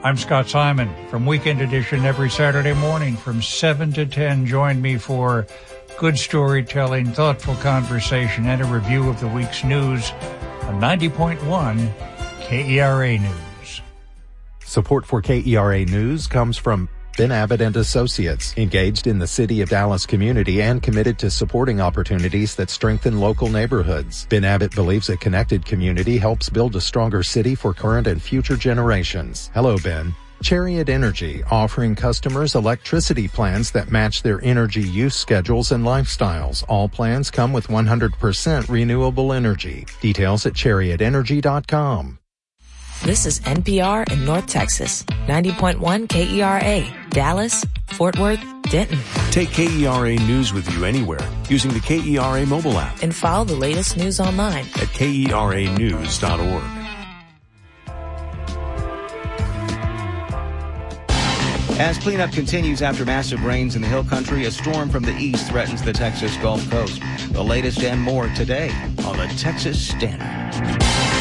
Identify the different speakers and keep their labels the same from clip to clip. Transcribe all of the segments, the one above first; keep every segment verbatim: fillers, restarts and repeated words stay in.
Speaker 1: I'm Scott Simon from Weekend Edition every Saturday morning from seven to ten. Join me for good storytelling, thoughtful conversation, and a review of the week's news on ninety point one K E R A News.
Speaker 2: Support for K E R A News comes from Ben Abbott and Associates, engaged in the City of Dallas community and committed to supporting opportunities that strengthen local neighborhoods. Ben Abbott believes a connected community helps build a stronger city for current and future generations. Hello, Ben. Chariot Energy, offering customers electricity plans that match their energy use schedules and lifestyles. All plans come with one hundred percent renewable energy. Details at chariot energy dot com.
Speaker 3: This is N P R in North Texas, ninety point one K E R A, Dallas, Fort Worth, Denton.
Speaker 4: Take K E R A News with you anywhere using the K E R A mobile app.
Speaker 3: And follow the latest news online
Speaker 4: at K E R A news dot org.
Speaker 5: As cleanup continues after massive rains in the Hill Country, a storm from the east threatens the Texas Gulf Coast. The latest and more today on the Texas Standard.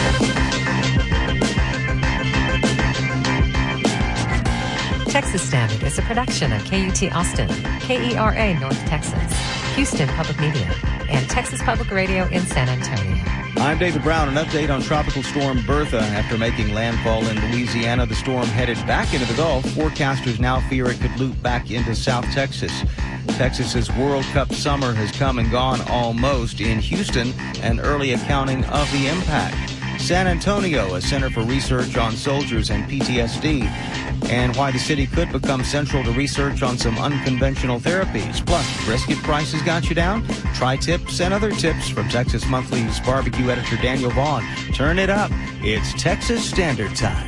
Speaker 6: Texas Standard is a production of K U T Austin, K E R A North Texas, Houston Public Media, and Texas Public Radio in San Antonio.
Speaker 5: I'm David Brown. An update on Tropical Storm Bertha. After making landfall in Louisiana, the storm headed back into the Gulf. Forecasters now fear it could loop back into South Texas. Texas's World Cup summer has come and gone almost. In Houston, an early accounting of the impact. San Antonio, a center for research on soldiers and P T S D, and why the city could become central to research on some unconventional therapies. Plus, brisket prices got you down? Try tips and other tips from Texas Monthly's barbecue editor Daniel Vaughn. Turn it up. It's Texas Standard Time.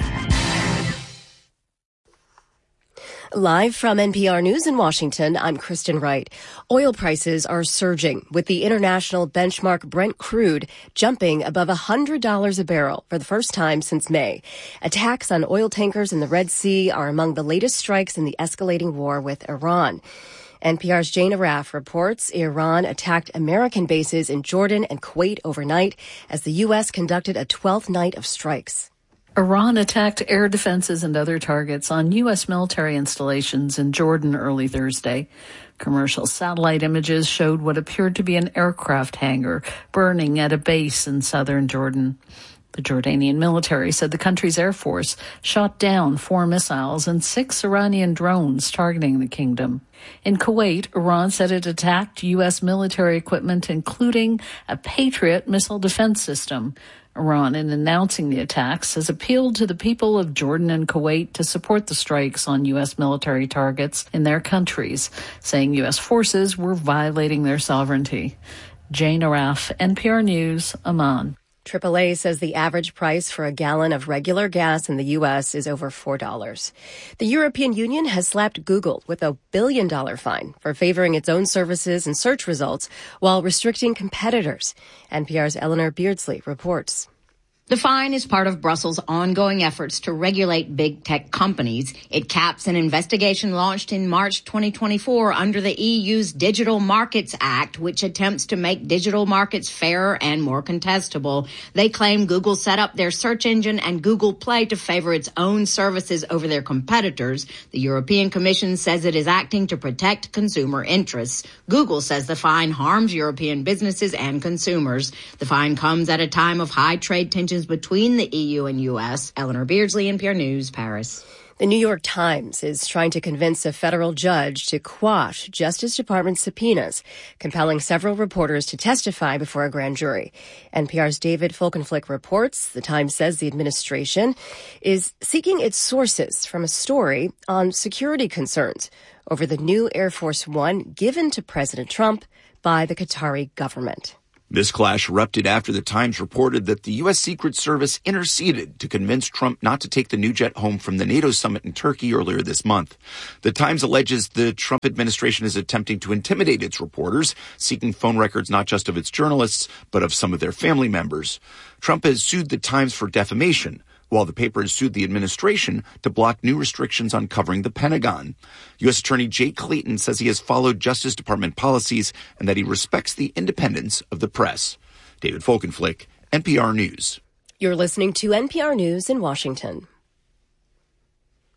Speaker 7: Live from N P R News in Washington, I'm Kristen Wright. Oil prices are surging, with the international benchmark Brent crude jumping above one hundred dollars a barrel for the first time since May. Attacks on oil tankers in the Red Sea are among the latest strikes in the escalating war with Iran. N P R's Jane Arraf reports Iran attacked American bases in Jordan and Kuwait overnight as the U S conducted a twelfth night of strikes.
Speaker 8: Iran attacked air defenses and other targets on U S military installations in Jordan early Thursday. Commercial satellite images showed what appeared to be an aircraft hangar burning at a base in southern Jordan. The Jordanian military said the country's air force shot down four missiles and six Iranian drones targeting the kingdom. In Kuwait, Iran said it attacked U S military equipment, including a Patriot missile defense system. Iran, in announcing the attacks, has appealed to the people of Jordan and Kuwait to support the strikes on U S military targets in their countries, saying U S forces were violating their sovereignty. Jane Arraf, N P R News, Amman.
Speaker 7: triple A says the average price for a gallon of regular gas in the U S is over four dollars. The European Union has slapped Google with a billion dollar fine for favoring its own services and search results while restricting competitors. N P R's Eleanor Beardsley reports.
Speaker 9: The fine is part of Brussels' ongoing efforts to regulate big tech companies. It caps an investigation launched in March twenty twenty-four under the E U's Digital Markets Act, which attempts to make digital markets fairer and more contestable. They claim Google set up their search engine and Google Play to favor its own services over their competitors. The European Commission says it is acting to protect consumer interests. Google says the fine harms European businesses and consumers. The fine comes at a time of high trade tensions between the E U and U S. Eleanor Beardsley, N P R News, Paris.
Speaker 7: The New York Times is trying to convince a federal judge to quash Justice Department subpoenas, compelling several reporters to testify before a grand jury. N P R's David Folkenflik reports the Times says the administration is seeking its sources from a story on security concerns over the new Air Force One given to President Trump by the Qatari government.
Speaker 10: This clash erupted after the Times reported that the U S. Secret Service interceded to convince Trump not to take the new jet home from the NATO summit in Turkey earlier this month. The Times alleges the Trump administration is attempting to intimidate its reporters, seeking phone records not just of its journalists, but of some of their family members. Trump has sued the Times for defamation, while the paper has sued the administration to block new restrictions on covering the Pentagon. U S. Attorney Jake Clayton says he has followed Justice Department policies and that he respects the independence of the press. David Folkenflik, N P R News.
Speaker 7: You're listening to N P R News in Washington.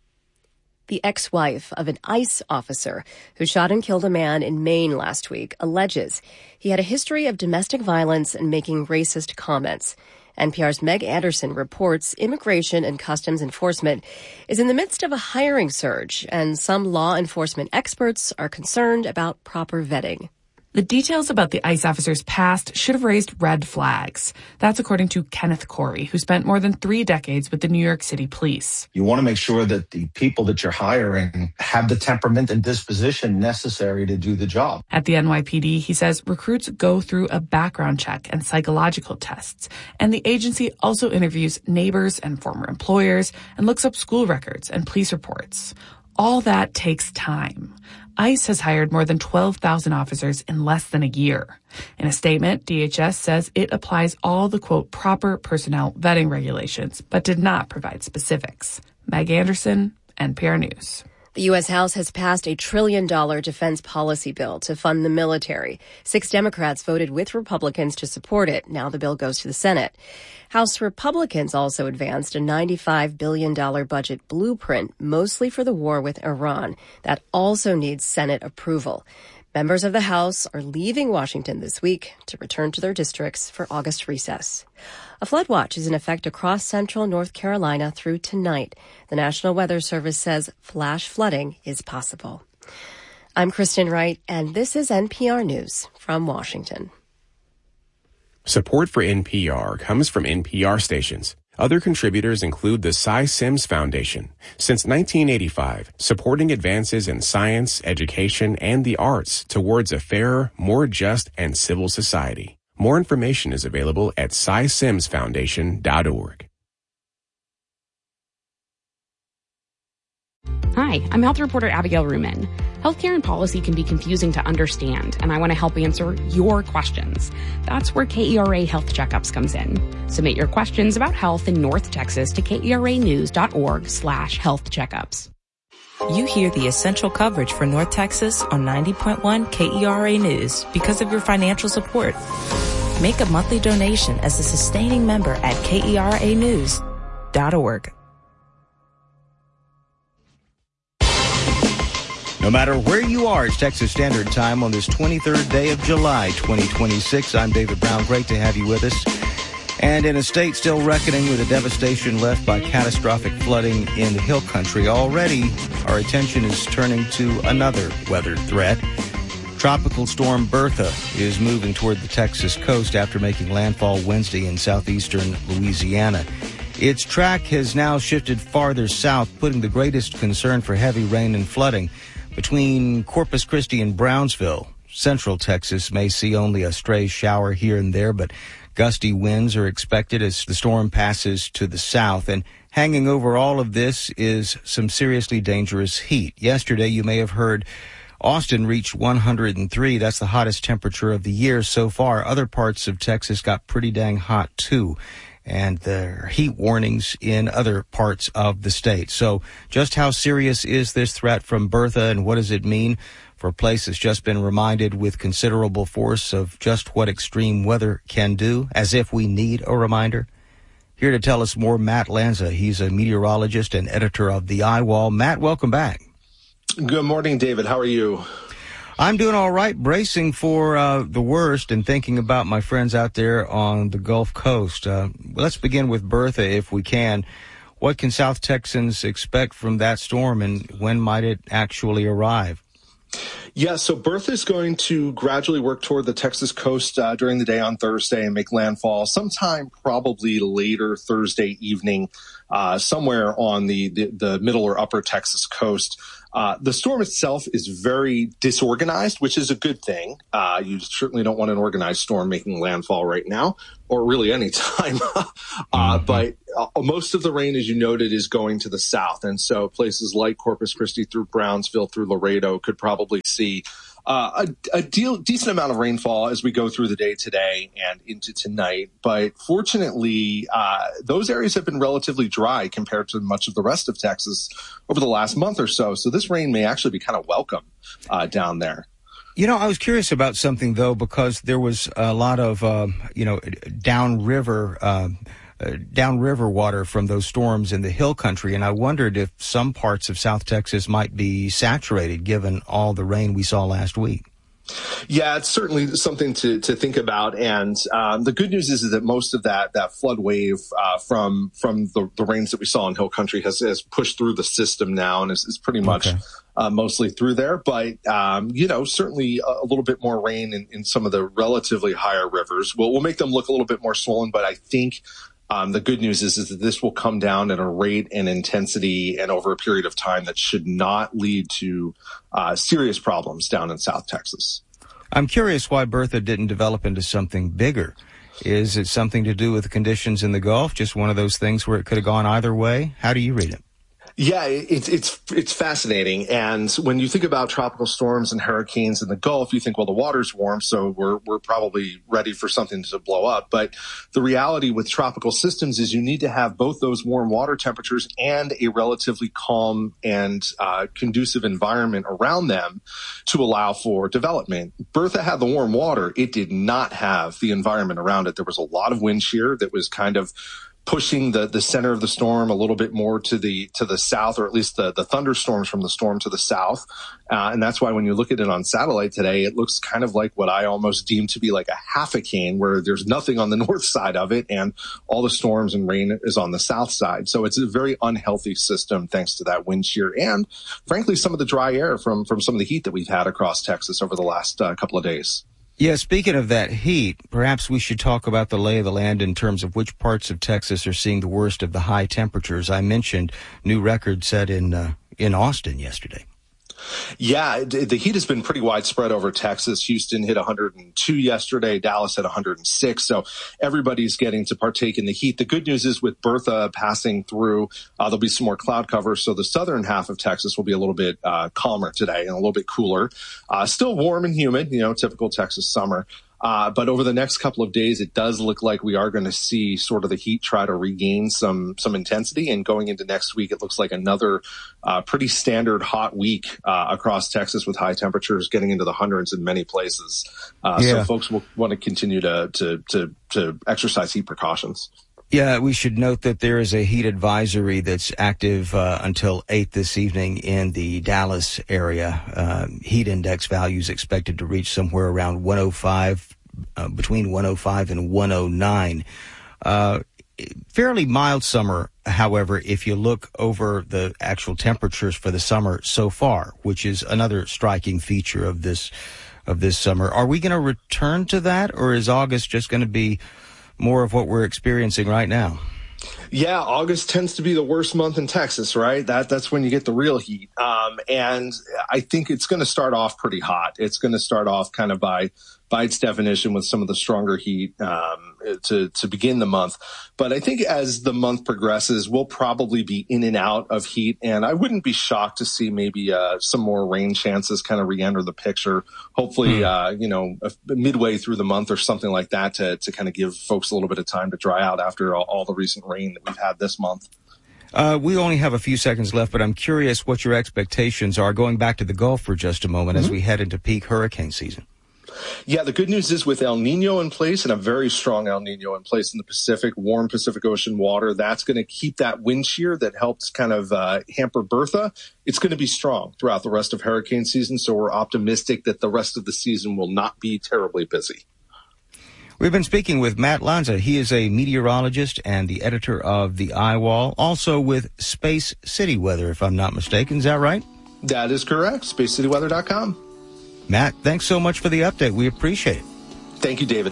Speaker 7: The ex-wife of an ICE officer who shot and killed a man in Maine last week alleges he had a history of domestic violence and making racist comments. N P R's Meg Anderson reports Immigration and Customs Enforcement is in the midst of a hiring surge, and some law enforcement experts are concerned about proper vetting.
Speaker 11: The details about the ICE officer's past should have raised red flags. That's according to Kenneth Corey, who spent more than three decades with the New York City Police.
Speaker 12: You want to make sure that the people that you're hiring have the temperament and disposition necessary to do the job.
Speaker 11: At the N Y P D, he says recruits go through a background check and psychological tests, and the agency also interviews neighbors and former employers and looks up school records and police reports. All that takes time. ICE has hired more than twelve thousand officers in less than a year. In a statement, D H S says it applies all the, quote, proper personnel vetting regulations, but did not provide specifics. Meg Anderson, N P R News.
Speaker 7: The U S House has passed a trillion dollar defense policy bill to fund the military. Six Democrats voted with Republicans to support it. Now the bill goes to the Senate. House Republicans also advanced a ninety-five billion dollars budget blueprint, mostly for the war with Iran. That also needs Senate approval. Members of the House are leaving Washington this week to return to their districts for August recess. A flood watch is in effect across central North Carolina through tonight. The National Weather Service says flash flooding is possible. I'm Kristen Wright, and this is N P R News from Washington.
Speaker 13: Support for N P R comes from N P R stations. Other contributors include the Cy Sims Foundation. Since nineteen eighty-five, supporting advances in science, education, and the arts towards a fairer, more just, and civil society. More information is available at cy sims foundation dot org.
Speaker 14: Hi, I'm health reporter Abigail Ruman. Healthcare and policy can be confusing to understand, and I want to help answer your questions. That's where K E R A Health Checkups comes in. Submit your questions about health in North Texas to K E R A news dot org slash health checkups.
Speaker 3: You hear the essential coverage for North Texas on ninety point one K E R A News because of your financial support. Make a monthly donation as a sustaining member at K E R A news dot org.
Speaker 5: No matter where you are, it's Texas Standard Time on this twenty-third day of July, twenty twenty-six. I'm David Brown. Great to have you with us. And in a state still reckoning with the devastation left by catastrophic flooding in the Hill Country, already our attention is turning to another weather threat. Tropical storm Bertha is moving toward the Texas coast after making landfall Wednesday in southeastern Louisiana. Its track has now shifted farther south, putting the greatest concern for heavy rain and flooding between Corpus Christi and Brownsville. Central Texas may see only a stray shower here and there, but gusty winds are expected as the storm passes to the south. And hanging over all of this is some seriously dangerous heat. Yesterday, you may have heard Austin reached one hundred three. That's the hottest temperature of the year so far. Other parts of Texas got pretty dang hot, too. And there are heat warnings in other parts of the state. So just how serious is this threat from Bertha, and what does it mean for a place that's just been reminded with considerable force of just what extreme weather can do, as if we need a reminder? Here to tell us more, Matt Lanza. He's a meteorologist and editor of The Eyewall. Matt, welcome back.
Speaker 15: Good morning, David. How are you?
Speaker 5: I'm doing all right, bracing for uh, the worst and thinking about my friends out there on the Gulf Coast. Uh, let's begin with Bertha, if we can. What can South Texans expect from that storm, and when might it actually arrive?
Speaker 15: Yeah, so Bertha is going to gradually work toward the Texas coast uh, during the day on Thursday and make landfall sometime probably later Thursday evening, uh, somewhere on the, the, the middle or upper Texas coast. Uh, the storm itself is very disorganized, which is a good thing. Uh, you certainly don't want an organized storm making landfall right now, or really any time. uh, mm-hmm. But uh, most of the rain, as you noted, is going to the south. And so places like Corpus Christi through Brownsville through Laredo could probably see uh, a, a deal, decent amount of rainfall as we go through the day today and into tonight. But fortunately, uh, those areas have been relatively dry compared to much of the rest of Texas over the last month or so. So this rain may actually be kind of welcome uh, down there.
Speaker 5: You know, I was curious about something, though, because there was a lot of, uh, you know, downriver uh, uh, downriver water from those storms in the hill country, and I wondered if some parts of South Texas might be saturated given all the rain we saw last week.
Speaker 15: Yeah, it's certainly something to, to think about. And um, the good news is, is that most of that that flood wave uh, from from the, the rains that we saw in Hill Country has, has pushed through the system now and is, is pretty much okay. uh, mostly through there. But, um, you know, certainly a, a little bit more rain in, in some of the relatively higher rivers will will make them look a little bit more swollen. But I think Um, the good news is, is that this will come down at a rate and intensity and over a period of time that should not lead to uh, serious problems down in South Texas.
Speaker 5: I'm curious why Bertha didn't develop into something bigger. Is it something to do with the conditions in the Gulf? Just one of those things where it could have gone either way? How do you read it?
Speaker 15: Yeah, it's it's it's fascinating. And when you think about tropical storms and hurricanes in the Gulf, you think, well, the water's warm, so we're we're probably ready for something to blow up. But the reality with tropical systems is you need to have both those warm water temperatures and a relatively calm and uh, conducive environment around them to allow for development. Bertha had the warm water. It did not have the environment around it. There was a lot of wind shear that was kind of pushing the, the center of the storm a little bit more to the to the south, or at least the, the thunderstorms from the storm to the south. Uh, and that's why when you look at it on satellite today, it looks kind of like what I almost deem to be like a half a cane, where there's nothing on the north side of it and all the storms and rain is on the south side. So it's a very unhealthy system thanks to that wind shear and, frankly, some of the dry air from, from some of the heat that we've had across Texas over the last uh, couple of days.
Speaker 5: Yeah, speaking of that heat, perhaps we should talk about the lay of the land in terms of which parts of Texas are seeing the worst of the high temperatures. I mentioned new record set in uh, in Austin yesterday.
Speaker 15: Yeah, the heat has been pretty widespread over Texas. Houston hit one hundred two yesterday. Dallas hit one hundred six. So everybody's getting to partake in the heat. The good news is with Bertha passing through, uh, there'll be some more cloud cover. So the southern half of Texas will be a little bit uh, calmer today and a little bit cooler. Uh, still warm and humid, you know, typical Texas summer. Uh, but over the next couple of days, it does look like we are going to see sort of the heat try to regain some some intensity. And going into next week, it looks like another uh, pretty standard hot week uh, across Texas with high temperatures getting into the hundreds in many places. Uh, yeah. So folks will want to continue to, to, to, to exercise heat precautions.
Speaker 5: Yeah, we should note that there is a heat advisory that's active uh, until eight this evening in the Dallas area. Uh, heat index values expected to reach somewhere around one oh five, uh, between one oh five and one oh nine. Uh, fairly mild summer, however, if you look over the actual temperatures for the summer so far, which is another striking feature of this of this summer. Are we going to return to that, or is August just going to be more of what we're experiencing right now?
Speaker 15: Yeah, August tends to be the worst month in Texas, right? That that's when you get the real heat. Um, and I think it's going to start off pretty hot. It's going to start off kind of by by its definition with some of the stronger heat um, to to begin the month. But I think as the month progresses, we'll probably be in and out of heat. And I wouldn't be shocked to see maybe uh, some more rain chances kind of re-enter the picture. Hopefully, mm. uh, you know, midway through the month or something like that to to kind of give folks a little bit of time to dry out after all, all the recent rain that we've had this month.
Speaker 5: Uh, we only have a few seconds left, but I'm curious what your expectations are going back to the Gulf for just a moment mm-hmm. as we head into peak hurricane season.
Speaker 15: Yeah, the good news is with El Nino in place, and a very strong El Nino in place in the Pacific, warm Pacific Ocean water, that's going to keep that wind shear that helps kind of uh, hamper Bertha. It's going to be strong throughout the rest of hurricane season, so we're optimistic that the rest of the season will not be terribly busy.
Speaker 5: We've been speaking with Matt Lanza. He is a meteorologist and the editor of The Eyewall, also with Space City Weather, if I'm not mistaken. Is that right?
Speaker 15: That is correct. space city weather dot com.
Speaker 5: Matt, thanks so much for the update. We appreciate it.
Speaker 15: Thank you, David.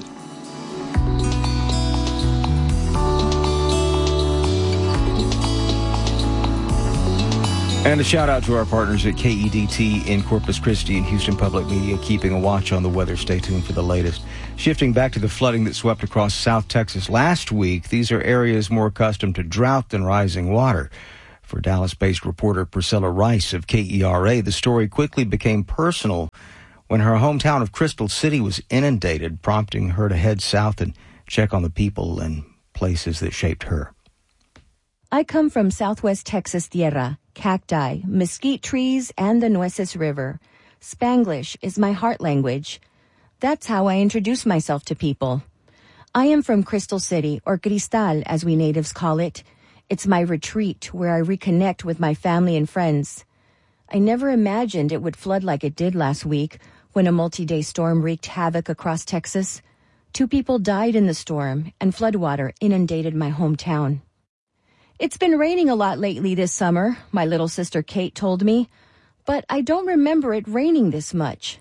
Speaker 5: And a shout out to our partners at K E D T in Corpus Christi and Houston Public Media, keeping a watch on the weather. Stay tuned for the latest. Shifting back to the flooding that swept across South Texas last week, these are areas more accustomed to drought than rising water. For Dallas-based reporter Priscilla Rice of K E R A, the story quickly became personal when her hometown of Crystal City was inundated, prompting her to head south and check on the people and places that shaped her.
Speaker 16: I come from Southwest Texas Tierra, cacti, mesquite trees, and the Nueces River. Spanglish is my heart language. That's how I introduce myself to people. I am from Crystal City, or Cristal as we natives call it. It's my retreat where I reconnect with my family and friends. I never imagined it would flood like it did last week when a multi-day storm wreaked havoc across Texas. Two people died in the storm, and floodwater inundated my hometown. It's been raining a lot lately this summer, my little sister Kate told me, but I don't remember it raining this much.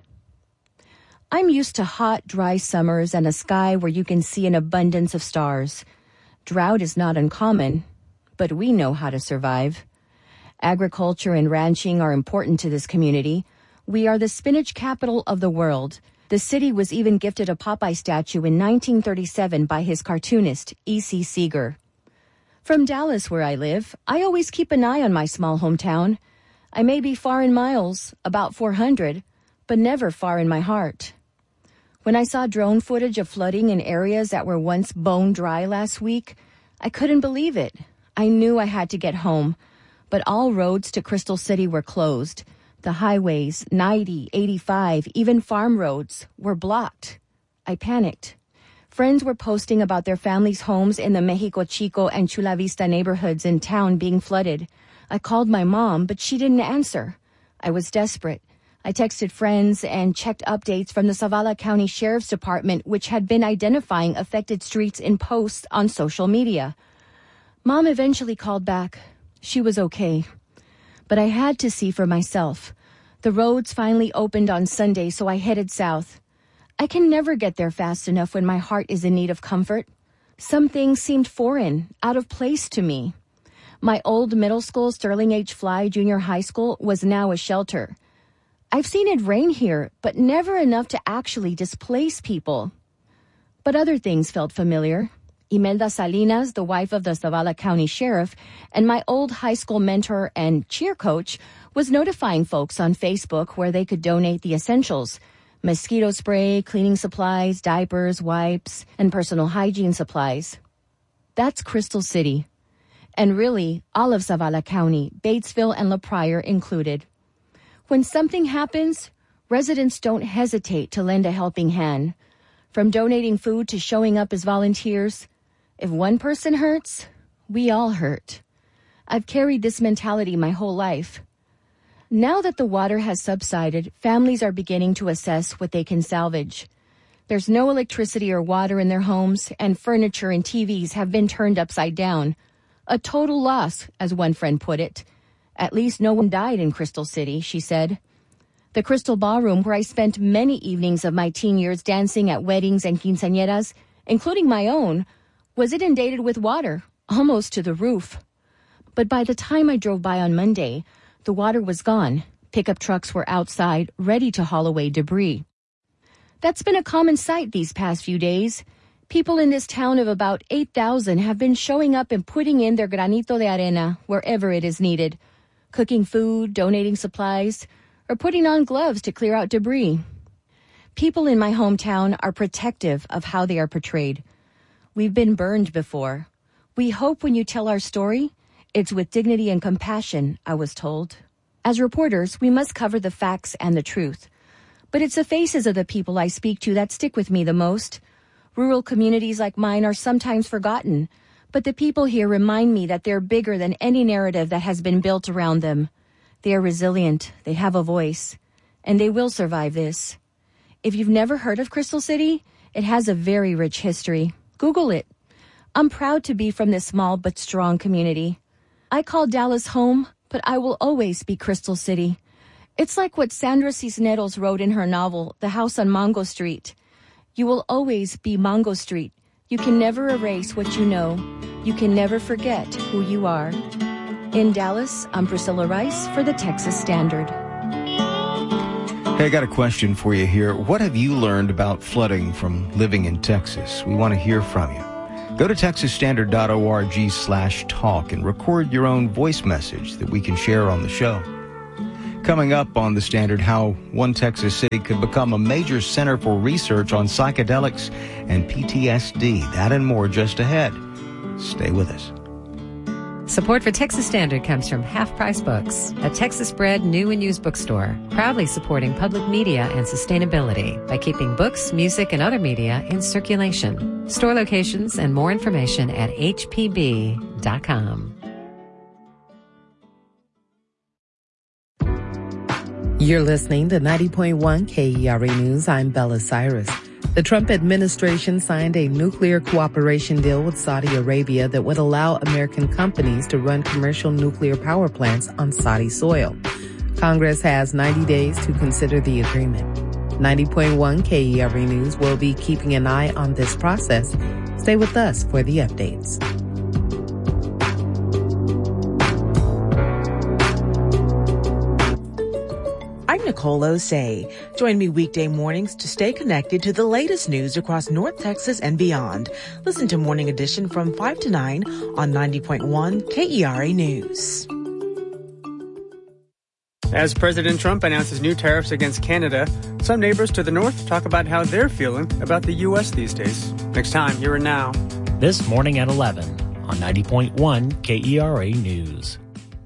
Speaker 16: I'm used to hot, dry summers and a sky where you can see an abundance of stars. Drought is not uncommon, but we know how to survive. Agriculture and ranching are important to this community. We are the spinach capital of the world. The city was even gifted a Popeye statue in nineteen thirty-seven by his cartoonist, E C Seeger. From Dallas, where I live, I always keep an eye on my small hometown. I may be far in miles, about four hundred, but never far in my heart. When I saw drone footage of flooding in areas that were once bone dry last week, I couldn't believe it. I knew I had to get home, but all roads to Crystal City were closed. The highways, ninety, eighty-five, even farm roads, were blocked. I panicked. Friends were posting about their families' homes in the Mexico Chico and Chula Vista neighborhoods in town being flooded. I called my mom, but she didn't answer. I was desperate. I texted friends and checked updates from the Zavala County Sheriff's Department, which had been identifying affected streets in posts on social media. Mom eventually called back. She was okay. But I had to see for myself. The roads finally opened on Sunday, so I headed south. I can never get there fast enough when my heart is in need of comfort. Some things seemed foreign, out of place to me. My old middle school, Sterling H. Fly Junior High School, was now a shelter. I've seen it rain here, but never enough to actually displace people. But other things felt familiar. Imelda Salinas, the wife of the Zavala County Sheriff, and my old high school mentor and cheer coach, was notifying folks on Facebook where they could donate the essentials: mosquito spray, cleaning supplies, diapers, wipes, and personal hygiene supplies. That's Crystal City. And really, all of Zavala County, Batesville and La Pryor included. When something happens, residents don't hesitate to lend a helping hand. From donating food to showing up as volunteers, if one person hurts, we all hurt. I've carried this mentality my whole life. Now that the water has subsided, families are beginning to assess what they can salvage. There's no electricity or water in their homes, and furniture and T Vs have been turned upside down. A total loss, as one friend put it. At least no one died in Crystal City, she said. The Crystal Ballroom, where I spent many evenings of my teen years dancing at weddings and quinceañeras, including my own, was inundated with water, almost to the roof. But by the time I drove by on Monday, the water was gone. Pickup trucks were outside, ready to haul away debris. That's been a common sight these past few days. People in this town of about eight thousand have been showing up and putting in their granito de arena wherever it is needed, cooking food, donating supplies, or putting on gloves to clear out debris. People in my hometown are protective of how they are portrayed. We've been burned before. We hope when you tell our story, it's with dignity and compassion, I was told. As reporters, we must cover the facts and the truth. But it's the faces of the people I speak to that stick with me the most. Rural communities like mine are sometimes forgotten, but the people here remind me that they're bigger than any narrative that has been built around them. They are resilient, they have a voice, and they will survive this. If you've never heard of Crystal City, it has a very rich history. Google it. I'm proud to be from this small but strong community. I call Dallas home, but I will always be Crystal City. It's like what Sandra Cisneros wrote in her novel, The House on Mango Street. You will always be Mango Street. You can never erase what you know. You can never forget who you are. In Dallas, I'm Priscilla Rice for the Texas Standard.
Speaker 5: Hey, I got a question for you here. What have you learned about flooding from living in Texas? We want to hear from you. Go to texas standard dot org slash talk and record your own voice message that we can share on the show. Coming up on The Standard, how one Texas city could become a major center for research on psychedelics and P T S D. That and more just ahead. Stay with us.
Speaker 6: Support for Texas Standard comes from Half Price Books, a Texas-bred new and used bookstore, proudly supporting public media and sustainability by keeping books, music, and other media in circulation. Store locations and more information at h p b dot com.
Speaker 17: You're listening to ninety point one K E R A News. I'm Bella Cyrus. The Trump administration signed a nuclear cooperation deal with Saudi Arabia that would allow American companies to run commercial nuclear power plants on Saudi soil. Congress has ninety days to consider the agreement. ninety point one K E R A News will be keeping an eye on this process. Stay with us for the updates.
Speaker 18: I'm Nicole Osei. Join me weekday mornings to stay connected to the latest news across North Texas and beyond. Listen to Morning Edition from five to nine on ninety point one K E R A News.
Speaker 19: As President Trump announces new tariffs against Canada, some neighbors to the north talk about how they're feeling about the U S these days. Next time, here and now.
Speaker 20: This morning at eleven on ninety point one K E R A News.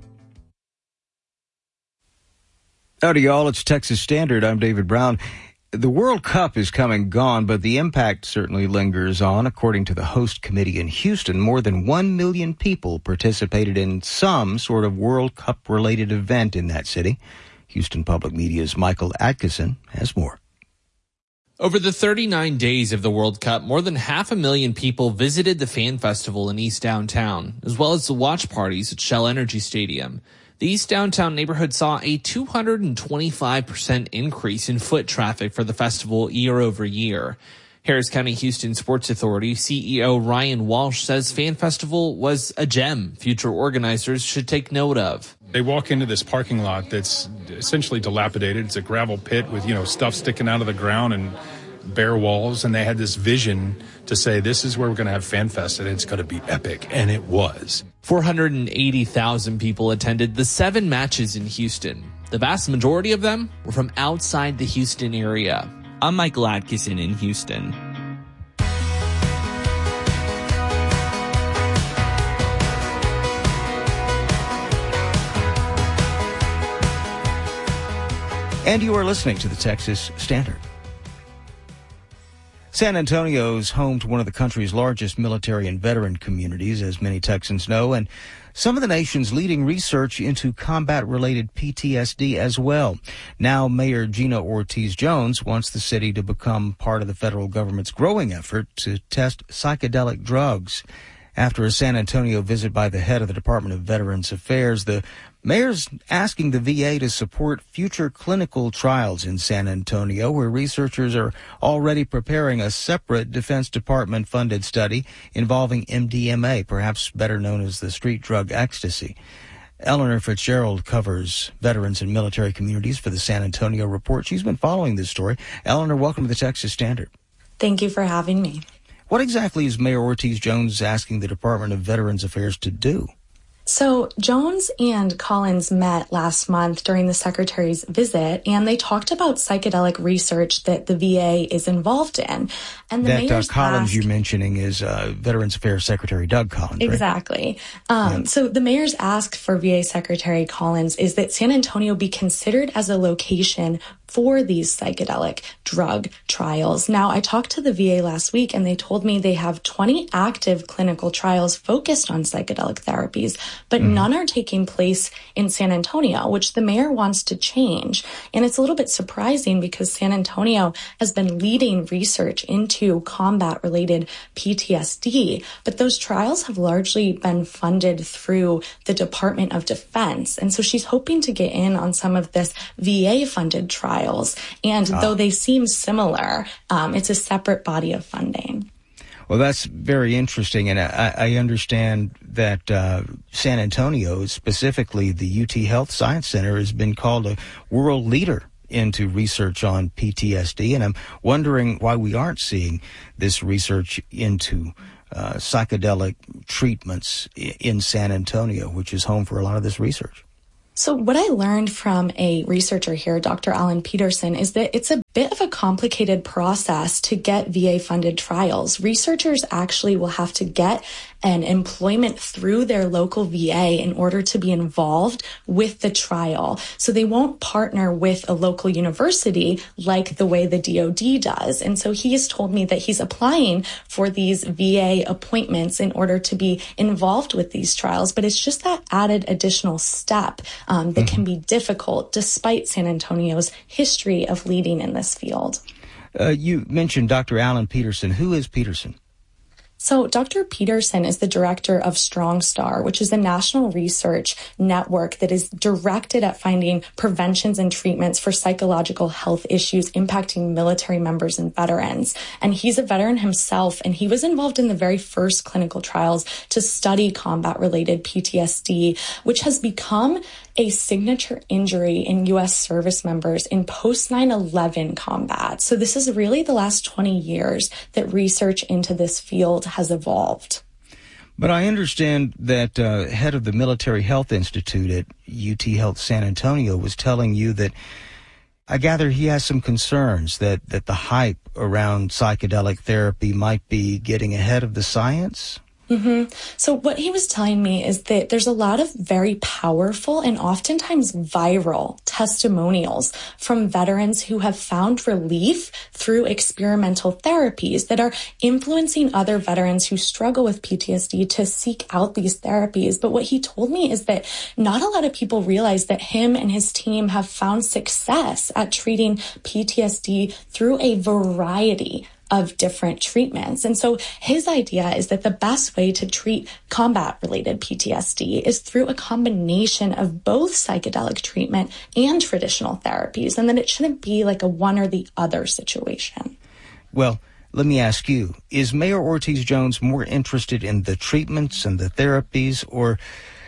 Speaker 5: Howdy, y'all. It's Texas Standard. I'm David Brown. The World Cup is come and gone, but the impact certainly lingers on. According to the host committee in Houston, more than one million people participated in some sort of World Cup-related event in that city. Houston Public Media's Michael Atkinson has more.
Speaker 21: Over the thirty-nine days of the World Cup, more than half a million people visited the fan festival in East Downtown, as well as the watch parties at Shell Energy Stadium. The East Downtown neighborhood saw a two hundred twenty-five percent increase in foot traffic for the festival year over year. Harris County Houston Sports Authority C E O Ryan Walsh says Fan Festival was a gem future organizers should take note of.
Speaker 22: They walk into this parking lot that's essentially dilapidated. It's a gravel pit with, you know, stuff sticking out of the ground and bare walls, and they had this vision to say, this is where we're going to have Fan Fest, and it's going to be epic, and it was.
Speaker 21: four hundred eighty thousand people attended the seven matches in Houston. The vast majority of them were from outside the Houston area. I'm Michael Atkinson in Houston.
Speaker 5: And you are listening to the Texas Standard. San Antonio is home to one of the country's largest military and veteran communities, as many Texans know, and some of the nation's leading research into combat-related P T S D as well. Now, Mayor Gina Ortiz-Jones wants the city to become part of the federal government's growing effort to test psychedelic drugs. After a San Antonio visit by the head of the Department of Veterans Affairs, the mayor's asking the V A to support future clinical trials in San Antonio, where researchers are already preparing a separate Defense Department-funded study involving M D M A, perhaps better known as the street drug ecstasy. Eleanor Fitzgerald covers veterans and military communities for the San Antonio Report. She's been following this story. Eleanor, welcome to the Texas Standard.
Speaker 23: Thank you for having me.
Speaker 5: What exactly is Mayor Ortiz-Jones asking the Department of Veterans Affairs to do?
Speaker 23: So Jones and Collins met last month during the secretary's visit, and they talked about psychedelic research that the V A is involved in. And the
Speaker 5: that
Speaker 23: mayor's
Speaker 5: uh, Collins
Speaker 23: asked,
Speaker 5: you're mentioning is uh, Veterans Affairs Secretary Doug Collins, right?
Speaker 23: Exactly. Um, yeah. So the mayor's ask for V A Secretary Collins is that San Antonio be considered as a location for these psychedelic drug trials. Now, I talked to the V A last week, and they told me they have twenty active clinical trials focused on psychedelic therapies, but mm-hmm. none are taking place in San Antonio, which the mayor wants to change. And it's a little bit surprising because San Antonio has been leading research into combat-related P T S D, but those trials have largely been funded through the Department of Defense. And so she's hoping to get in on some of this V A-funded trial. And oh. though they seem similar, um, it's a separate body of funding.
Speaker 5: Well, that's very interesting. And I, I understand that uh, San Antonio, specifically the U T Health Science Center, has been called a world leader into research on P T S D. And I'm wondering why we aren't seeing this research into uh, psychedelic treatments in San Antonio, which is home for a lot of this research.
Speaker 23: So what I learned from a researcher here, Doctor Alan Peterson, is that it's a bit of a complicated process to get V A-funded trials. Researchers actually will have to get an employment through their local V A in order to be involved with the trial. So they won't partner with a local university like the way the D O D does. And so he has told me that he's applying for these V A appointments in order to be involved with these trials. But it's just that added additional step um, that mm-hmm. can be difficult despite San Antonio's history of leading in this field.
Speaker 5: Uh, you mentioned Doctor Alan Peterson. Who is Peterson?
Speaker 23: So Doctor Peterson is the director of Strong Star, which is a national research network that is directed at finding preventions and treatments for psychological health issues impacting military members and veterans. And he's a veteran himself, and he was involved in the very first clinical trials to study combat-related P T S D, which has become a signature injury in U S service members in post nine eleven combat. So this is really the last twenty years that research into this field has evolved.
Speaker 5: But I understand that uh, head of the Military Health Institute at U T Health San Antonio was telling you that I gather he has some concerns that, that the hype around psychedelic therapy might be getting ahead of the science.
Speaker 23: Mm-hmm. So what he was telling me is that there's a lot of very powerful and oftentimes viral testimonials from veterans who have found relief through experimental therapies that are influencing other veterans who struggle with P T S D to seek out these therapies. But what he told me is that not a lot of people realize that him and his team have found success at treating P T S D through a variety of different treatments. And so his idea is that the best way to treat combat-related P T S D is through a combination of both psychedelic treatment and traditional therapies, and that it shouldn't be like a one or the other situation.
Speaker 5: Well, let me ask you, is Mayor Ortiz-Jones more interested in the treatments and the therapies, or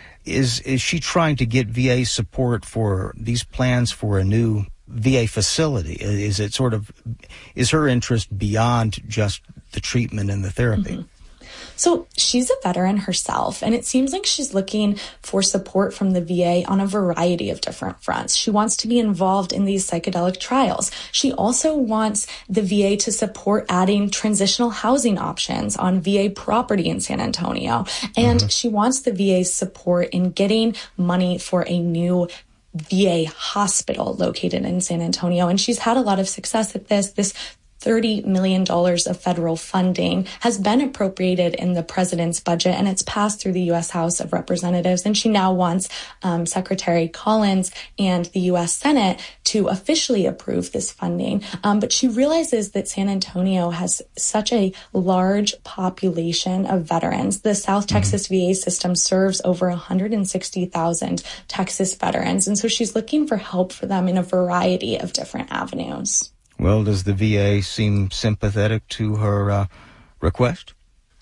Speaker 5: is is she trying to get V A support for these plans for a new V A facility? Is it sort of, is her interest beyond just the treatment and the therapy?
Speaker 23: Mm-hmm. So she's a veteran herself, and it seems like she's looking for support from the V A on a variety of different fronts. She wants to be involved in these psychedelic trials. She also wants the V A to support adding transitional housing options on V A property in San Antonio. And mm-hmm. she wants the V A's support in getting money for a new V A hospital located in San Antonio. And she's had a lot of success at this. This thirty million dollars of federal funding has been appropriated in the president's budget, and it's passed through the U S House of Representatives. And she now wants um, Secretary Collins and the U S Senate to officially approve this funding. Um, but she realizes that San Antonio has such a large population of veterans. The South Texas mm-hmm. V A system serves over one hundred sixty thousand Texas veterans. And so she's looking for help for them in a variety of different avenues.
Speaker 5: Well, does the V A seem sympathetic to her uh, request?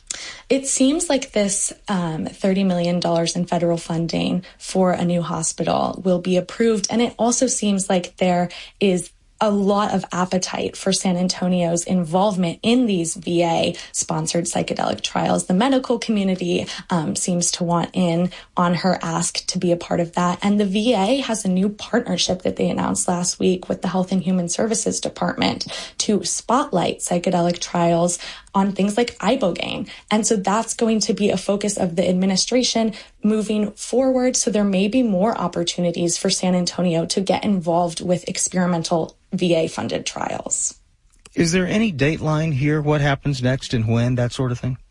Speaker 23: It seems like this um, thirty million dollars in federal funding for a new hospital will be approved. And it also seems like there is a lot of appetite for San Antonio's involvement in these V A-sponsored psychedelic trials. The medical community um, seems to want in on her ask to be a part of that. And the V A has a new partnership that they announced last week with the Health and Human Services Department to spotlight psychedelic trials on things like ibogaine. And so that's going to be a focus of the administration moving forward. So there may be more opportunities for San Antonio to get involved with experimental V A-funded trials.
Speaker 5: Is there any dateline here? What happens next and when, that sort of thing?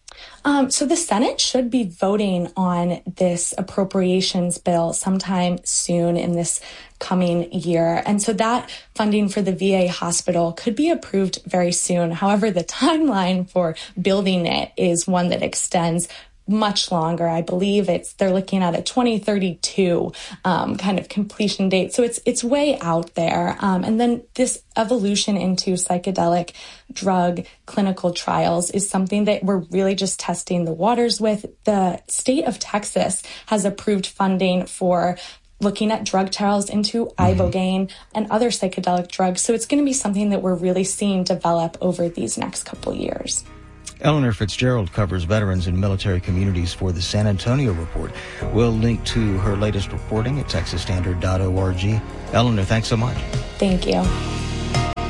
Speaker 23: Um, so the Senate should be voting on this appropriations bill sometime soon in this coming year. And so that funding for the V A hospital could be approved very soon. However, the timeline for building it is one that extends much longer. I believe it's they're looking at a twenty thirty-two um, kind of completion date. So it's it's way out there. Um, and then this evolution into psychedelic drug clinical trials is something that we're really just testing the waters with. The state of Texas has approved funding for looking at drug trials into ibogaine and other psychedelic drugs. So it's going to be something that we're really seeing develop over these next couple years.
Speaker 5: Eleanor Fitzgerald covers veterans and military communities for the San Antonio Report. We'll link to her latest reporting at texas standard dot org. Eleanor, thanks so much.
Speaker 23: Thank you.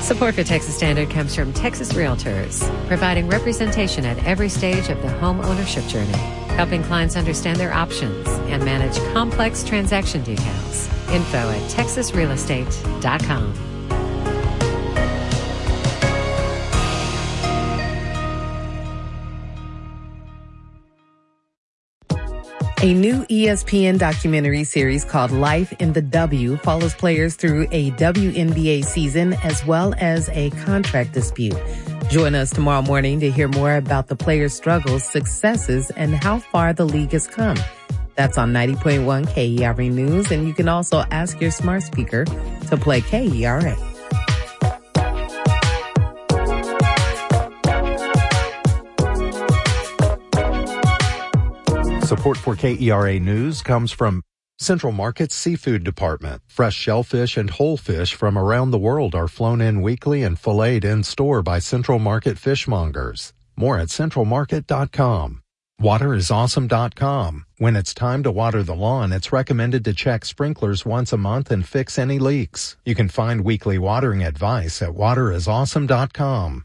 Speaker 6: Support for Texas Standard comes from Texas Realtors, providing representation at every stage of the home ownership journey, helping clients understand their options and manage complex transaction details. Info at texas real estate dot com.
Speaker 17: A new E S P N documentary series called Life in the W follows players through a W N B A season as well as a contract dispute. Join us tomorrow morning to hear more about the players' struggles, successes, and how far the league has come. That's on ninety point one K E R A News, and you can also ask your smart speaker to play K E R A.
Speaker 1: Support for K E R A News comes from Central Market's Seafood Department. Fresh shellfish and whole fish from around the world are flown in weekly and filleted in store by Central Market fishmongers. More at central market dot com. water is awesome dot com. When it's time to water the lawn, it's recommended to check sprinklers once a month and fix any leaks. You can find weekly watering advice at water is awesome dot com.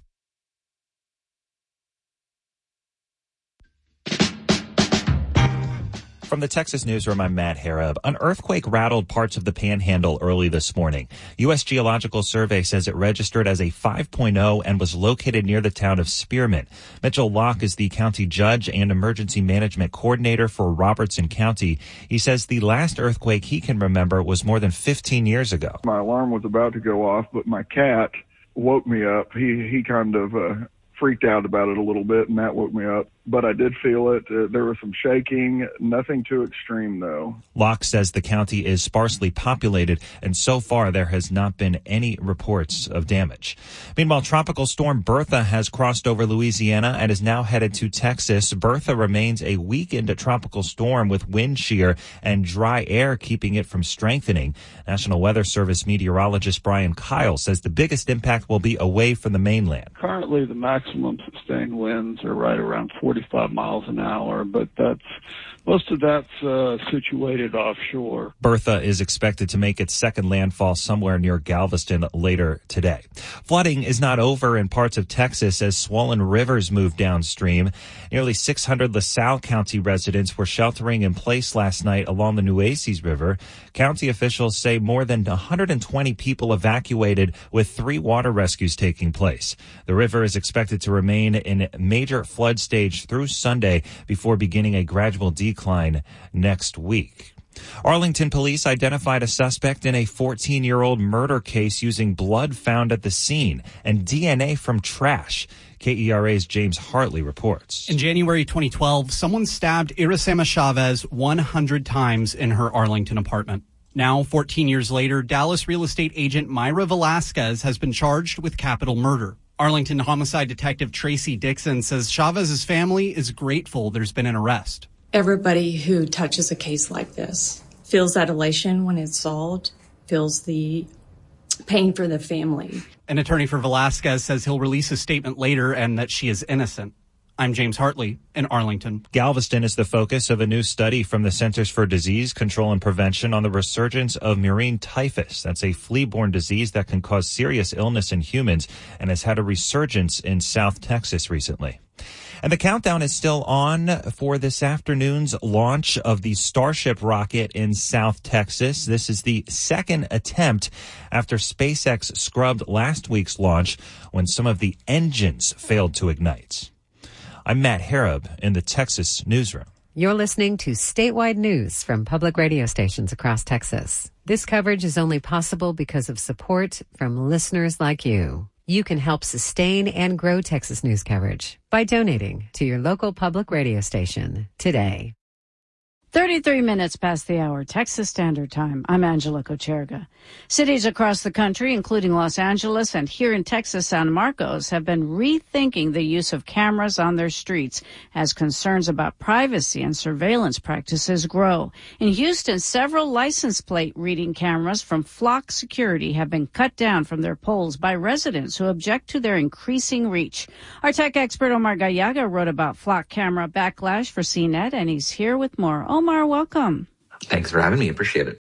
Speaker 2: From the Texas Newsroom, I'm Matt Harab. An earthquake rattled parts of the Panhandle early this morning. U S Geological Survey says it registered as a five point oh and was located near the town of Spearmint. Mitchell Locke is the county judge and emergency management coordinator for Robertson County. He says the last earthquake he can remember was more than fifteen years ago.
Speaker 4: My alarm was about to go off, but my cat woke me up. He, he kind of uh, freaked out about it a little bit, and that woke me up. But I did feel it. Uh, there was some shaking, nothing too extreme, though.
Speaker 2: Locke says the county is sparsely populated, and so far there has not been any reports of damage. Meanwhile, Tropical Storm Bertha has crossed over Louisiana and is now headed to Texas. Bertha remains a weakened tropical storm with wind shear and dry air keeping it from strengthening. National Weather Service meteorologist Brian Kyle says the biggest impact will be away from the mainland.
Speaker 24: Currently, the maximum sustained winds are right around forty-five miles an hour, but that's most of that's uh, situated offshore.
Speaker 2: Bertha is expected to make its second landfall somewhere near Galveston later today. Flooding is not over in parts of Texas as swollen rivers move downstream. Nearly six hundred LaSalle County residents were sheltering in place last night along the Nueces River. County officials say more than one hundred twenty people evacuated, with three water rescues taking place. The river is expected to remain in major flood stage through Sunday before beginning a gradual decline next week. Arlington police identified a suspect in a fourteen-year-old murder case using blood found at the scene and D N A from trash. K E R A's James Hartley reports.
Speaker 25: In January twenty twelve, someone stabbed Iracema Chavez one hundred times in her Arlington apartment. Now, fourteen years later, Dallas real estate agent Myra Velasquez has been charged with capital murder. Arlington homicide detective Tracy Dixon says Chavez's family is grateful there's been an arrest.
Speaker 26: Everybody who touches a case like this feels that elation when it's solved, feels the pain for the family.
Speaker 25: An attorney for Velasquez says he'll release a statement later and that she is innocent. I'm James Hartley in Arlington.
Speaker 2: Galveston is the focus of a new study from the Centers for Disease Control and Prevention on the resurgence of murine typhus. That's a flea-borne disease that can cause serious illness in humans and has had a resurgence in South Texas recently. And the countdown is still on for this afternoon's launch of the Starship rocket in South Texas. This is the second attempt after SpaceX scrubbed last week's launch when some of the engines failed to ignite. I'm Matt Harab in the Texas Newsroom.
Speaker 6: You're listening to statewide news from public radio stations across Texas. This coverage is only possible because of support from listeners like you. You can help sustain and grow Texas news coverage by donating to your local public radio station today.
Speaker 27: thirty-three minutes past the hour, Texas Standard Time. I'm Angela Kocherga. Cities across the country, including Los Angeles and here in Texas, San Marcos, have been rethinking the use of cameras on their streets as concerns about privacy and surveillance practices grow. In Houston, several license plate reading cameras from Flock Security have been cut down from their poles by residents who object to their increasing reach. Our tech expert Omar Gallaga wrote about Flock camera backlash for C net, and he's here with more. Omar, welcome.
Speaker 28: Thanks for having me. Appreciate it.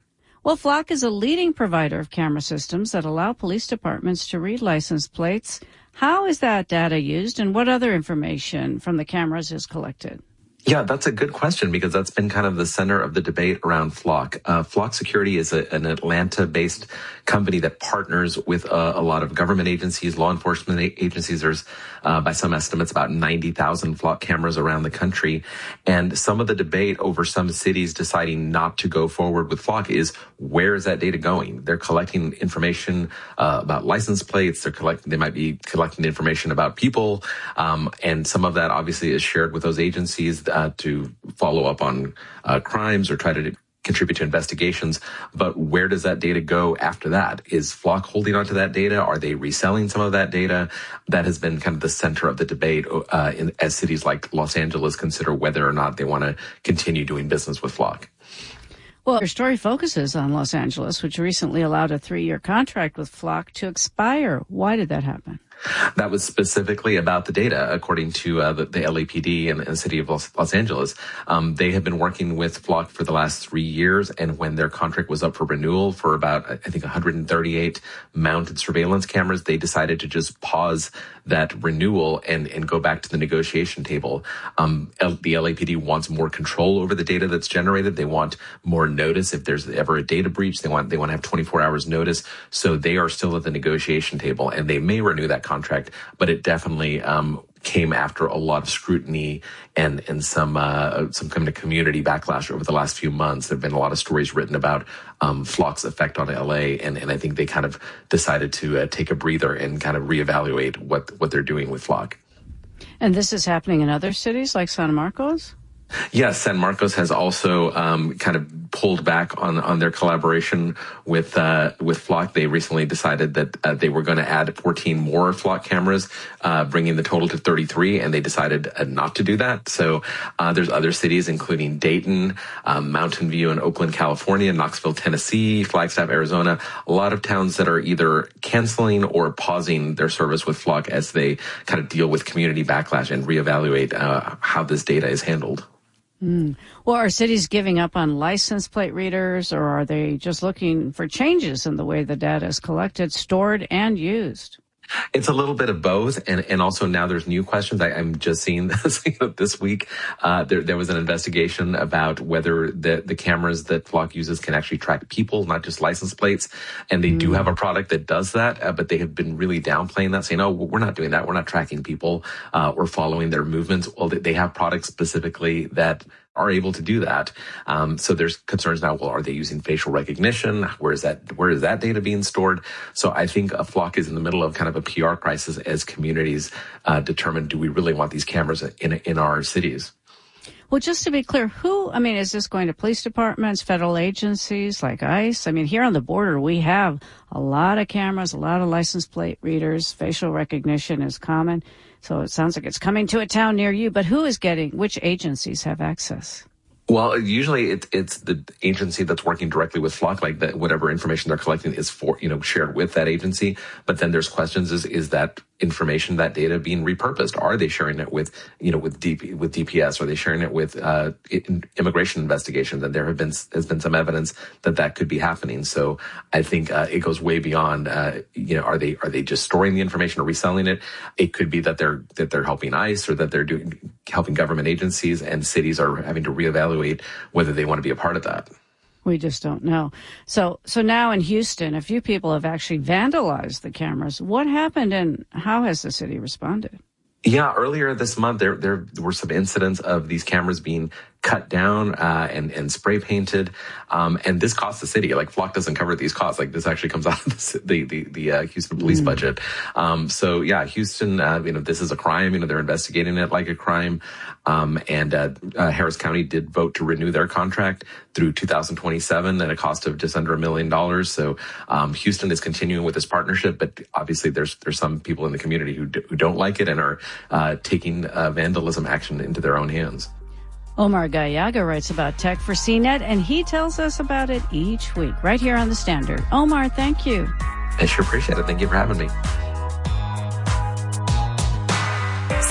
Speaker 27: Well, Flock is a leading provider of camera systems that allow police departments to read license plates. How is that data used, and what other information from the cameras is collected?
Speaker 7: Yeah, that's a good question because that's been kind of the center of the debate around Flock. Uh, Flock Security is a, an Atlanta-based company that partners with uh, a lot of government agencies, law enforcement agencies. There's, uh, by some estimates, about ninety thousand Flock cameras around the country. And some of the debate over some cities deciding not to go forward with Flock is, where is that data going? They're collecting information uh, about license plates. They're collecting, they might be collecting information about people. Um, and some of that obviously is shared with those agencies Uh, to follow up on uh, crimes or try to contribute to investigations. But where does that data go after that? Is Flock holding onto that data? Are they reselling some of that data? That has been kind of the center of the debate uh, in, as cities like Los Angeles consider whether or not they want to continue doing business with Flock.
Speaker 27: Well, your story focuses on Los Angeles, which recently allowed a three-year contract with Flock to expire. Why did that happen?
Speaker 7: That was specifically about the data, according to uh, the, the L A P D and, and the city of Los, Los Angeles. Um, they have been working with Flock for the last three years, and when their contract was up for renewal for about, I think, one hundred thirty-eight mounted surveillance cameras, they decided to just pause that renewal and, and go back to the negotiation table. Um, L, the L A P D wants more control over the data that's generated. They want more notice if there's ever a data breach. They want they want to have twenty-four hours notice. So they are still at the negotiation table, and they may renew that contract, but it definitely um, came after a lot of scrutiny and and some uh, some kind of community backlash over the last few months. There have been a lot of stories written about um, Flock's effect on L A, and, and I think they kind of decided to uh, take a breather and kind of reevaluate what what they're doing with Flock.
Speaker 27: And this is happening in other cities like San Marcos?
Speaker 7: Yes, San Marcos has also um, kind of pulled back on, on their collaboration with uh, with Flock. They recently decided that uh, they were going to add fourteen more Flock cameras, uh, bringing the total to thirty-three, and they decided uh, not to do that. So uh, there's other cities, including Dayton, um, Mountain View in Oakland, California, Knoxville, Tennessee, Flagstaff, Arizona, a lot of towns that are either canceling or pausing their service with Flock as they kind of deal with community backlash and reevaluate uh, how this data is handled.
Speaker 27: Mm. Well, are cities giving up on license plate readers, or are they just looking for changes in the way the data is collected, stored, and used?
Speaker 7: It's a little bit of both, and, and also now there's new questions. I, I'm just seeing this this week. Uh, there, there was an investigation about whether the, the cameras that Flock uses can actually track people, not just license plates. And they mm. do have a product that does that, uh, but they have been really downplaying that, saying, oh, we're not doing that. We're not tracking people. Uh, we're following their movements. Well, they, they have products specifically that are able to do that. Um, so there's concerns now, well, are they using facial recognition? Where is that, where is that data being stored? So I think a Flock is in the middle of kind of a P R crisis as communities uh, determine, do we really want these cameras in, in our cities?
Speaker 27: Well, just to be clear, who, I mean, is this going to police departments, federal agencies like ICE? I mean, here on the border, we have a lot of cameras, a lot of license plate readers. Facial recognition is common. So it sounds like it's coming to a town near you. But who is getting, which agencies have access?
Speaker 7: Well, usually it, it's the agency that's working directly with Flock, like that whatever information they're collecting is for, you know, shared with that agency. But then there's questions, is, is that information, that data being repurposed? Are they sharing it with, you know, with D P, with D P S? Are they sharing it with, uh, immigration investigations? And there have been, has been some evidence that that could be happening. So I think, uh, it goes way beyond, uh, you know, are they, are they just storing the information or reselling it? It could be that they're, that they're helping ICE or that they're doing, helping government agencies, and cities are having to reevaluate whether they want to be a part of that.
Speaker 27: We just don't know. So, so now in Houston, a few people have actually vandalized the cameras. What happened, and how has the city responded?
Speaker 7: Yeah, earlier this month, there there were some incidents of these cameras being cut down uh, and and spray painted, um, and this costs the city. Like Flock doesn't cover these costs. Like this actually comes out of the the the uh, Houston police mm. budget. Um, so yeah, Houston, uh, you know, this is a crime. You know, they're investigating it like a crime, um, and uh, uh, Harris County did vote to renew their contract through two thousand twenty-seven at a cost of just under a million dollars. So um, Houston is continuing with this partnership, but obviously there's there's some people in the community who do, who don't like it and are uh, taking uh, vandalism action into their own hands.
Speaker 27: Omar Gallaga writes about tech for C net, and he tells us about it each week right here on The Standard. Omar, thank you.
Speaker 7: I sure appreciate it. Thank you for having me.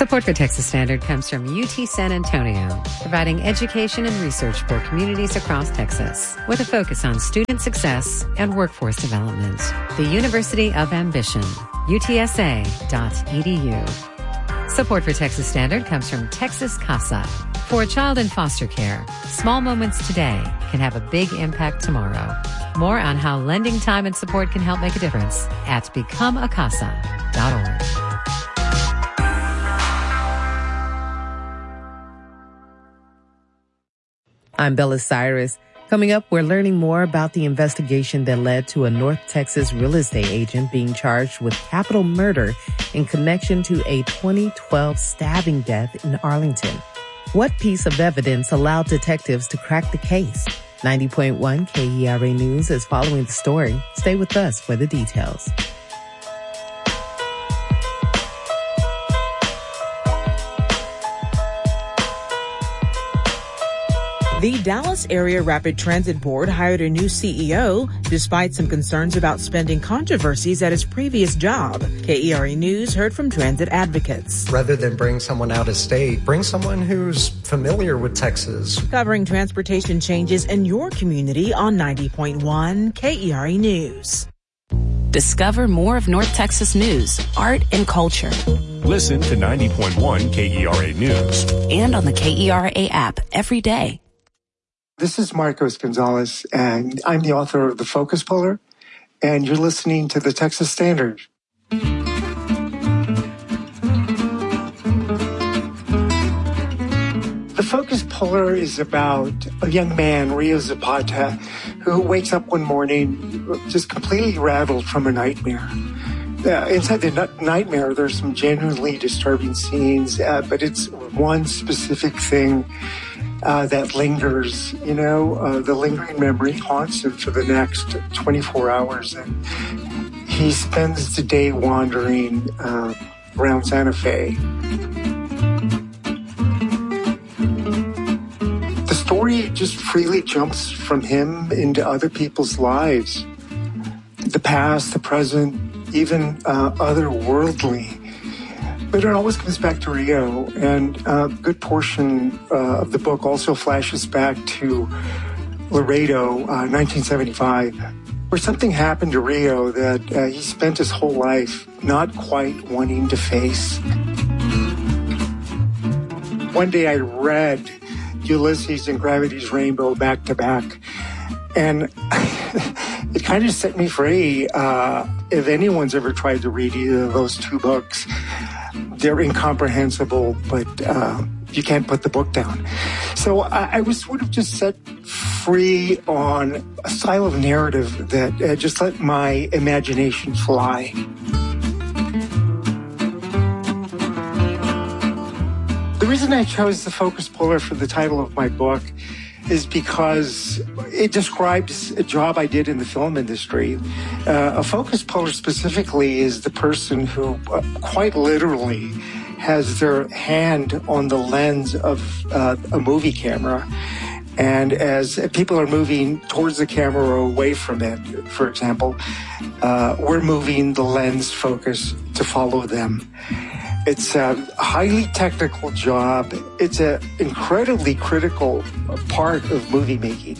Speaker 6: Support for Texas Standard comes from U T San Antonio, providing education and research for communities across Texas, with a focus on student success and workforce development. The University of Ambition, U T S A dot E D U. Support for Texas Standard comes from Texas CASA. For a child in foster care, small moments today can have a big impact tomorrow. More on how lending time and support can help make a difference at become a casa dot org.
Speaker 17: I'm Bella Cyrus. Coming up, we're learning more about the investigation that led to a North Texas real estate agent being charged with capital murder in connection to a twenty twelve stabbing death in Arlington. What piece of evidence allowed detectives to crack the case? ninety point one K E R A News is following the story. Stay with us for the details.
Speaker 18: The Dallas Area Rapid Transit Board hired a new C E O despite some concerns about spending controversies at his previous job. K E R A News heard from transit advocates.
Speaker 8: Rather than bring someone out of state, bring someone who's familiar with Texas.
Speaker 18: Covering transportation changes in your community on ninety point one K E R A News.
Speaker 3: Discover more of North Texas news, art, and culture.
Speaker 9: Listen to ninety point one K E R A News.
Speaker 3: And on the K E R A app every day.
Speaker 10: This is Marcos Gonzalez, and I'm the author of The Focus Puller, and you're listening to the Texas Standard. The Focus Puller is about a young man, Rio Zapata, who wakes up one morning just completely rattled from a nightmare. Uh, inside the n- nightmare, there's some genuinely disturbing scenes, uh, but it's one specific thing Uh, that lingers, you know, uh, the lingering memory haunts him for the next twenty-four hours. And he spends the day wandering uh, around Santa Fe. The story just freely jumps from him into other people's lives. The past, the present, even uh, otherworldly. But it always comes back to Rio, and a good portion uh, of the book also flashes back to Laredo, uh, nineteen seventy-five, where something happened to Rio that uh, he spent his whole life not quite wanting to face. One day I read Ulysses and Gravity's Rainbow back to back, and it kind of set me free. Uh, if anyone's ever tried to read either of those two books, they're incomprehensible, but uh, you can't put the book down. So I, I was sort of just set free on a style of narrative that uh, just let my imagination fly. The reason I chose The Focus Puller for the title of my book is because it describes a job I did in the film industry. Uh, a focus puller specifically is the person who uh, quite literally has their hand on the lens of uh, a movie camera. And as people are moving towards the camera or away from it, for example, uh, we're moving the lens focus to follow them. It's a highly technical job. It's an incredibly critical part of movie making.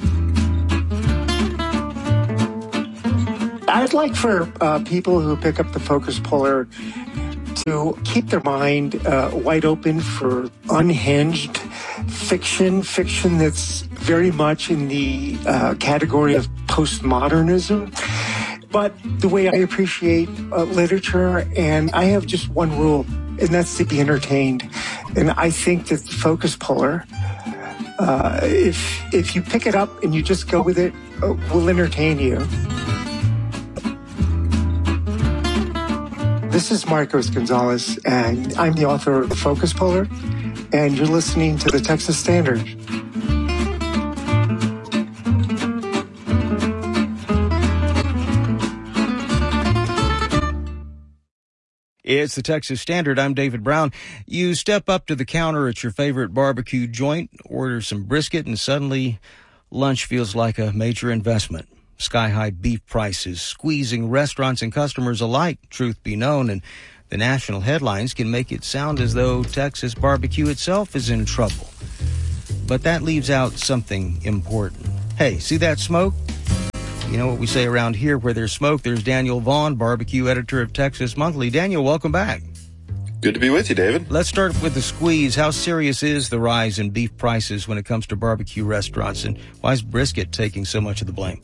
Speaker 10: I'd like for uh, people who pick up the Focus Puller to keep their mind uh, wide open for unhinged fiction, fiction that's very much in the uh, category of postmodernism. But the way I appreciate uh, literature, and I have just one rule, and that's to be entertained. And I think that the Focus Puller, uh, if if you pick it up and you just go with it, uh, will entertain you. This is Marcos Gonzalez, and I'm the author of The Focus Puller, and you're listening to the Texas Standard.
Speaker 5: It's the Texas Standard. I'm David Brown. You step up to the counter at your favorite barbecue joint, order some brisket, and suddenly lunch feels like a major investment. Sky-high beef prices squeezing restaurants and customers alike, truth be known, and The national headlines can make it sound as though Texas barbecue itself is in trouble. But that leaves out something important. Hey, see that smoke? You know what we say around here, where there's smoke, there's Daniel Vaughn, barbecue editor of Texas Monthly. Daniel, welcome back.
Speaker 11: Good to be with you, David.
Speaker 5: Let's start with the squeeze. How serious is the rise in beef prices when it comes to barbecue restaurants, and why is brisket taking so much of the blame?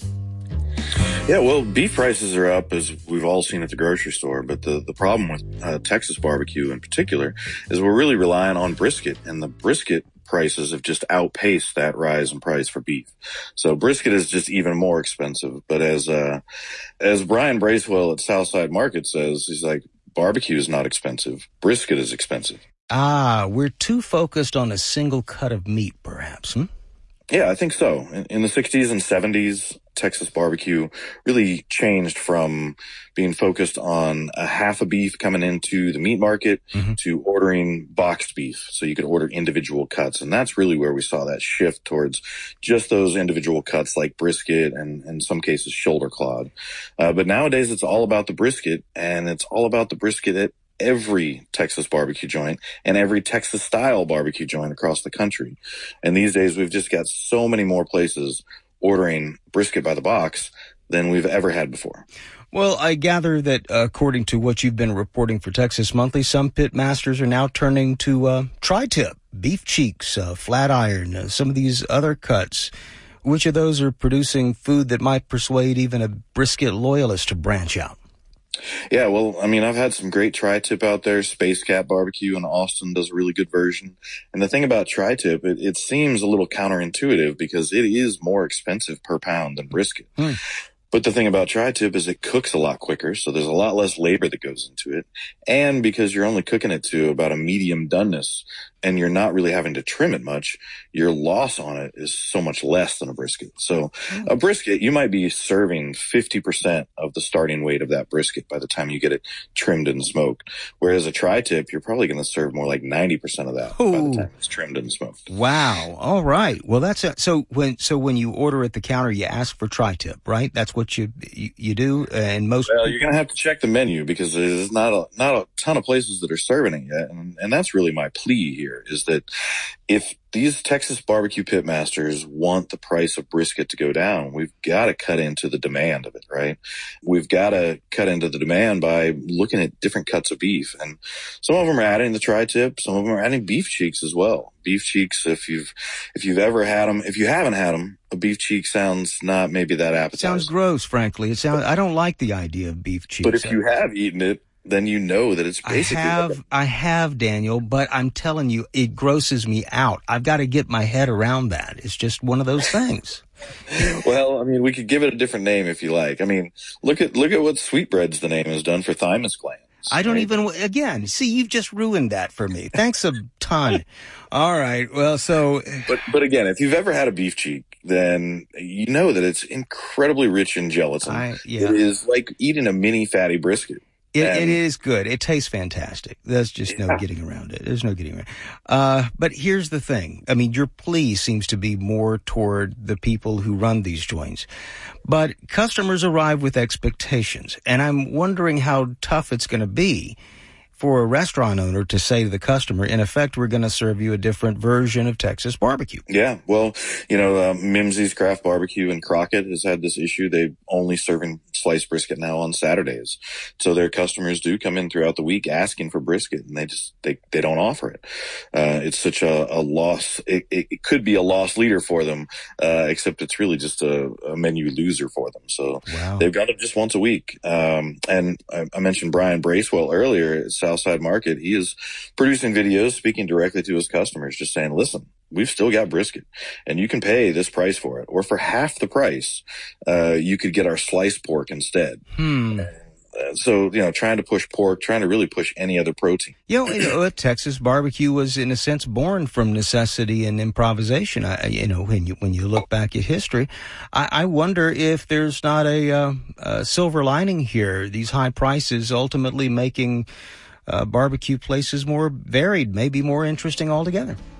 Speaker 11: Yeah, well, beef prices are up, as we've all seen at the grocery store. But the, the problem with uh, Texas barbecue in particular is we're really relying on brisket, and the brisket prices have just outpaced that rise in price for beef. So brisket is just even more expensive. But as uh, as Brian Bracewell at Southside Market says, he's like, barbecue is not expensive. Brisket is expensive.
Speaker 5: Ah, we're too focused on a single cut of meat, perhaps, hmm?
Speaker 11: Yeah, I think so. In, in the sixties and seventies, Texas barbecue really changed from being focused on a half a beef coming into the meat market mm-hmm. to ordering boxed beef. So you could order individual cuts. And that's really where we saw that shift towards just those individual cuts like brisket and in some cases shoulder clod. Uh, but nowadays it's all about the brisket, and it's all about the brisket at every Texas barbecue joint and every Texas style barbecue joint across the country. And these days we've just got so many more places ordering brisket by the box than we've ever had before.
Speaker 5: Well, I gather that uh, according to what you've been reporting for Texas Monthly, some pit masters are now turning to uh, tri-tip, beef cheeks, uh, flat iron, uh, some of these other cuts. Which of those are producing food that might persuade even a brisket loyalist to branch out?
Speaker 11: Yeah, well, I mean, I've had some great tri-tip out there. Space Cat Barbecue in Austin does a really good version. And the thing about tri-tip, it, it seems a little counterintuitive because it is more expensive per pound than brisket. Hmm. But the thing about tri-tip is it cooks a lot quicker, so there's a lot less labor that goes into it. And because you're only cooking it to about a medium doneness and you're not really having to trim it much, your loss on it is so much less than a brisket. So mm. a brisket, you might be serving fifty percent of the starting weight of that brisket by the time you get it trimmed and smoked. Whereas a tri-tip, you're probably going to serve more like ninety percent of that Ooh. by the time it's trimmed and smoked.
Speaker 5: Wow. All right. Well, that's a, so when, so when you order at the counter, you ask for tri-tip, right? That's what you, you, you do. And most.
Speaker 11: Well, you're going to have to check the menu because there's not a, not a ton of places that are serving it yet. And, and that's really my plea here. Is that if these Texas barbecue pit masters want the price of brisket to go down, we've got to cut into the demand of it, right? We've got to cut into the demand by looking at different cuts of beef. And some of them are adding the tri-tip. Some of them are adding beef cheeks as well. Beef cheeks, if you've, if you've ever had them, if you haven't had them, a beef cheek sounds not maybe that appetizing.
Speaker 5: Sounds gross, frankly. It sounds, I don't like the idea of beef cheeks.
Speaker 11: But if you have eaten it, then you know that it's basically.
Speaker 5: I have, like a- I have, Daniel, but I'm telling you, it grosses me out. I've got to get my head around that. It's just one of those things.
Speaker 11: Well, I mean, we could give it a different name if you like. I mean, look at look at what Sweetbreads the name has done for thymus glands.
Speaker 5: I don't right? even, again, see, you've just ruined that for me. Thanks a ton. All right. Well, so.
Speaker 11: But, but again, if you've ever had a beef cheek, then you know that it's incredibly rich in gelatin.
Speaker 5: I, yeah.
Speaker 11: It is like eating a mini fatty brisket.
Speaker 5: It, it is good. It tastes fantastic. There's just yeah. no getting around it. There's no getting around it. Uh, but here's the thing. I mean, your plea seems to be more toward the people who run these joints. But customers arrive with expectations. And I'm wondering how tough it's going to be for a restaurant owner to say to the customer, in effect, we're going to serve you a different version of Texas barbecue.
Speaker 11: Yeah, well, you know, uh, Mimsey's Craft Barbecue in Crockett has had this issue. They're only serving sliced brisket now on Saturdays. So their customers do come in throughout the week asking for brisket, and they just, they, they don't offer it. Uh, it's such a, a loss. It, it, it could be a loss leader for them, uh, except it's really just a, a menu loser for them. So wow. they've got it just once a week. Um, and I, I mentioned Brian Bracewell earlier at Southside Market. He is producing videos speaking directly to his customers, just saying, listen, we've still got brisket and you can pay this price for it, or for half the price, uh, you could get our sliced pork instead.
Speaker 5: Hmm.
Speaker 11: Uh, so, you know, trying to push pork, trying to really push any other protein.
Speaker 5: You know, you know, Texas barbecue was in a sense born from necessity and improvisation. I, you know, when you, when you look back at history, I, I wonder if there's not a, uh, a silver lining here. These high prices ultimately making Uh, barbecue places more varied, maybe more interesting altogether.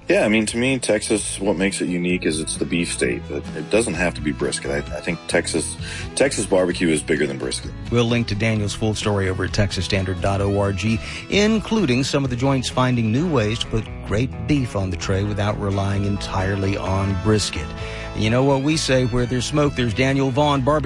Speaker 11: Yeah, I mean, to me, Texas, what makes it unique is it's the beef state, but it doesn't have to be brisket. I, I think Texas Texas barbecue is bigger than brisket.
Speaker 5: We'll link to Daniel's full story over at texas standard dot org, including some of the joints finding new ways to put great beef on the tray without relying entirely on brisket. You know what we say, where there's smoke, there's Daniel Vaughn. Barbecue